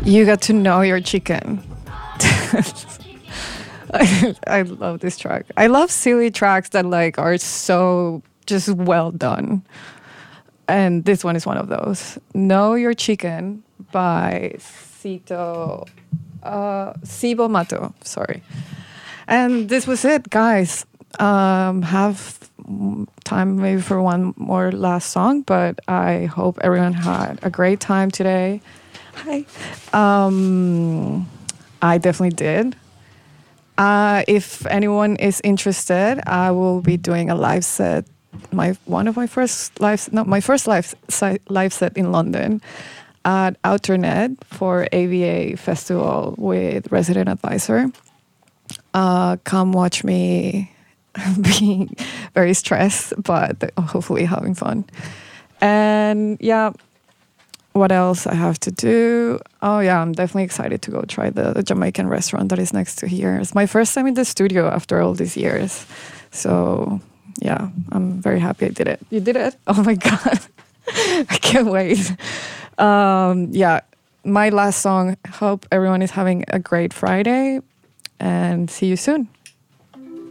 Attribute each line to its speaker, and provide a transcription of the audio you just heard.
Speaker 1: You got to know your chicken. I love this track. I love silly tracks that like are so just well done. And this one is one of those. Know Your Chicken by Sibo Mato. Sorry. And this was it, guys. Have time maybe for one more last song, but I hope everyone had a great time today. Hi. I definitely did. If anyone is interested, I will be doing a live set. My first live set in London at Outernet for AVA Festival with Resident Advisor. Come watch me being very stressed, but hopefully having fun. And yeah, what else I have to do? Oh yeah, I'm definitely excited to go try the Jamaican restaurant that is next to here. It's my first time in the studio after all these years. So yeah, I'm very happy I did it. You did it? Oh my God. I can't wait. Yeah, my last song. Hope everyone is having a great Friday and see you soon.